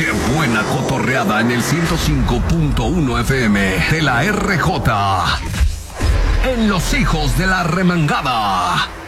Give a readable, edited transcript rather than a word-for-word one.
Qué buena cotorreada en el 105.1 FM de la RJ. En Los Hijos de la Remangada.